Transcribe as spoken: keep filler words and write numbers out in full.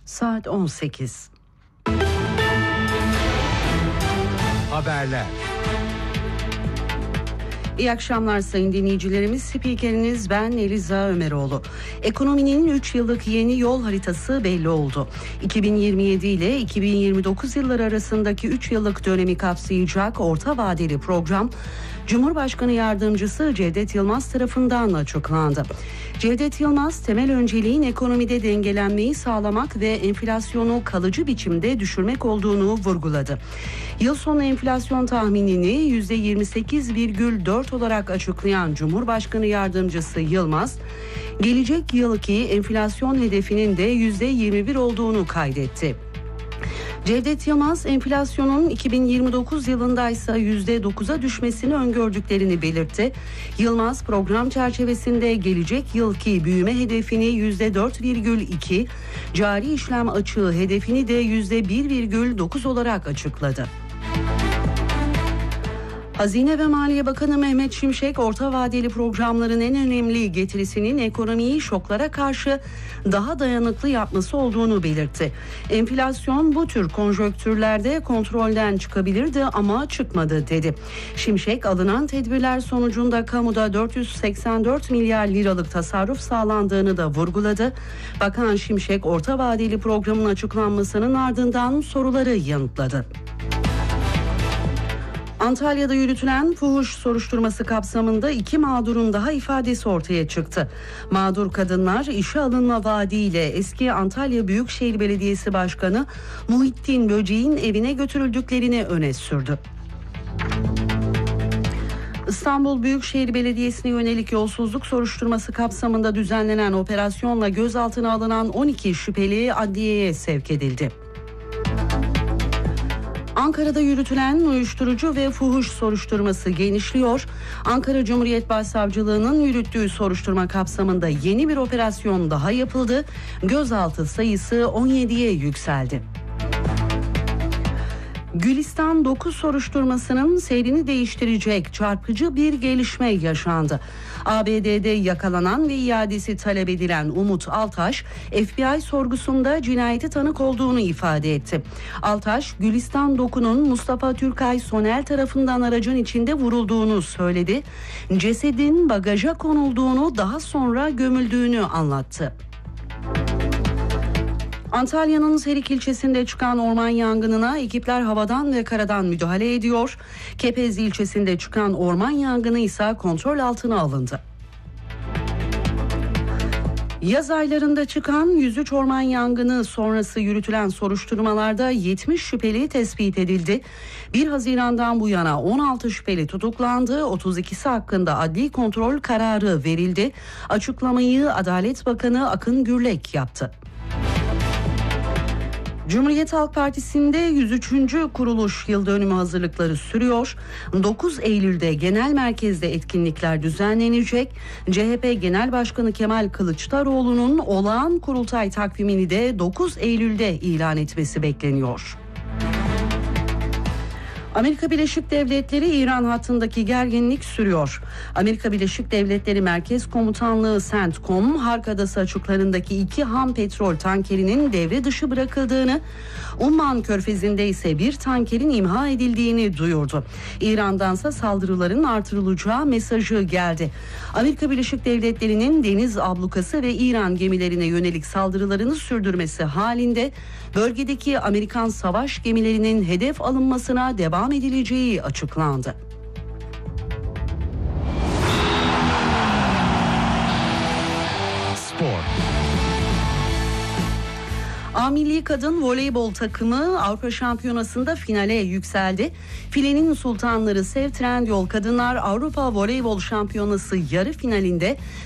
Saat on sekiz. Haberler. İyi akşamlar sayın dinleyicilerimiz. Spikeriniz ben Eliza Ömeroğlu. Ekonominin üç yıllık yeni yol haritası belli oldu. iki bin yirmi yedi ile iki bin yirmi dokuz yılları arasındaki üç yıllık dönemi kapsayacak orta vadeli program Cumhurbaşkanı Yardımcısı Cevdet Yılmaz tarafından açıklandı. Cevdet Yılmaz, temel önceliğin ekonomide dengelenmeyi sağlamak ve enflasyonu kalıcı biçimde düşürmek olduğunu vurguladı. Yıl sonu enflasyon tahminini yüzde yirmi sekiz virgül dört olarak açıklayan Cumhurbaşkanı Yardımcısı Yılmaz, gelecek yılki enflasyon hedefinin de yüzde yirmi bir olduğunu kaydetti. Cevdet Yılmaz, enflasyonun iki bin yirmi dokuz yılında ise yüzde dokuza düşmesini öngördüklerini belirtti. Yılmaz, program çerçevesinde gelecek yılki büyüme hedefini yüzde dört virgül iki, cari işlem açığı hedefini de yüzde bir virgül dokuz olarak açıkladı. Hazine ve Maliye Bakanı Mehmet Şimşek, orta vadeli programların en önemli getirisinin ekonomiyi şoklara karşı daha dayanıklı yapması olduğunu belirtti. Enflasyon bu tür konjonktürlerde kontrolden çıkabilirdi ama çıkmadı dedi. Şimşek, alınan tedbirler sonucunda kamuda dört yüz seksen dört milyar liralık tasarruf sağlandığını da vurguladı. Bakan Şimşek, orta vadeli programın açıklanmasının ardından soruları yanıtladı. Antalya'da yürütülen fuhuş soruşturması kapsamında iki mağdurun daha ifadesi ortaya çıktı. Mağdur kadınlar işe alınma vaadiyle eski Antalya Büyükşehir Belediyesi Başkanı Muhittin Böceğin evine götürüldüklerini öne sürdü. İstanbul Büyükşehir Belediyesi'ne yönelik yolsuzluk soruşturması kapsamında düzenlenen operasyonla gözaltına alınan on iki şüpheli adliyeye sevk edildi. Ankara'da yürütülen uyuşturucu ve fuhuş soruşturması genişliyor. Ankara Cumhuriyet Başsavcılığı'nın yürüttüğü soruşturma kapsamında yeni bir operasyon daha yapıldı. Gözaltı sayısı on yediye yükseldi. Gülistan dokuz soruşturmasının seyrini değiştirecek çarpıcı bir gelişme yaşandı. A B D'de yakalanan ve iadesi talep edilen Umut Altaş, F B I sorgusunda cinayete tanık olduğunu ifade etti. Altaş, Gülistan doku'nun Mustafa Türkay Sonel tarafından aracın içinde vurulduğunu söyledi. Cesedin bagaja konulduğunu, daha sonra gömüldüğünü anlattı. Antalya'nın Serik ilçesinde çıkan orman yangınına ekipler havadan ve karadan müdahale ediyor. Kepez ilçesinde çıkan orman yangını ise kontrol altına alındı. Yaz aylarında çıkan yüz üç orman yangını sonrası yürütülen soruşturmalarda yetmiş şüpheli tespit edildi. bir Haziran'dan bu yana on altı şüpheli tutuklandı. otuz ikisi hakkında adli kontrol kararı verildi. Açıklamayı Adalet Bakanı Akın Gürlek yaptı. Cumhuriyet Halk Partisi'nde yüz üçüncü kuruluş yıl dönümü hazırlıkları sürüyor. dokuz Eylül'de genel merkezde etkinlikler düzenlenecek. C H P Genel Başkanı Kemal Kılıçdaroğlu'nun olağan kurultay takvimini de dokuz Eylül'de ilan etmesi bekleniyor. Amerika Birleşik Devletleri İran hattındaki gerginlik sürüyor. Amerika Birleşik Devletleri Merkez Komutanlığı CENTCOM, Hark Adası açıklarındaki iki ham petrol tankerinin devre dışı bırakıldığını, Umman Körfezi'nde ise bir tankerin imha edildiğini duyurdu. İran'dansa saldırıların artırılacağı mesajı geldi. Amerika Birleşik Devletleri'nin deniz ablukası ve İran gemilerine yönelik saldırılarını sürdürmesi halinde bölgedeki Amerikan savaş gemilerinin hedef alınmasına devam edileceği açıklandı. Spor. A Milli Kadın Voleybol takımı Avrupa Şampiyonası'nda finale yükseldi. Filenin sultanları Sev Trendyol Kadınlar Avrupa Voleybol Şampiyonası yarı finalinde